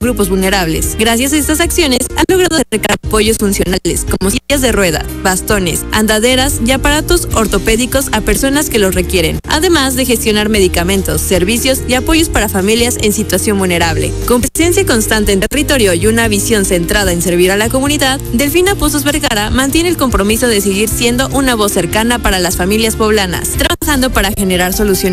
grupos vulnerables. Gracias a estas acciones, han logrado acercar apoyos funcionales como sillas de rueda, bastones, andaderas y aparatos ortopédicos a personas que los requieren, además de gestionar medicamentos, servicios y apoyos para familias en situación vulnerable. Con presencia constante en territorio y una visión centrada en servir a la comunidad, Delfina Pozos Vergara mantiene el compromiso de seguir siendo una voz cercana para las familias poblanas, trabajando para generar soluciones